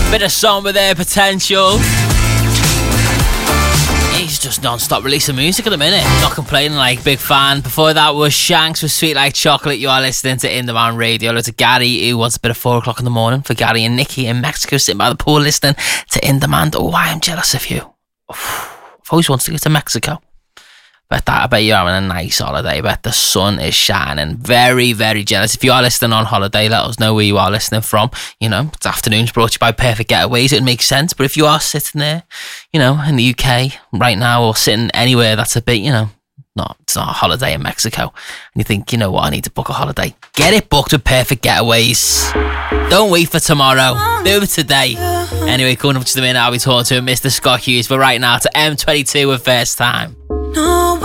Bit of Samba there, Potential. He's just non-stop releasing music at the minute. Not complaining, like, big fan. Before that was Shanks with Sweet Like Chocolate. You are listening to In Demand Radio. Look to Gary, who wants a bit of 4 o'clock in the morning, for Gary and Nikki in Mexico sitting by the pool listening to In Demand. Oh, I am jealous of you. I've always wanted to go to Mexico. I bet you're having a nice holiday. I bet the sun is shining. Very, very jealous. If you are listening on holiday, let us know where you are listening from. You know, it's afternoons brought to you by Perfect Getaways. It makes sense. But if you are sitting there, you know, in the UK right now, or sitting anywhere that's a bit, you know, it's not a holiday in Mexico, and you think, you know what, I need to book a holiday, get it booked with Perfect Getaways. Don't wait for tomorrow. Do it today. Anyway, coming up just a minute, I'll be talking to Mr. Scott Hughes. But right now, to M22 with First Time. No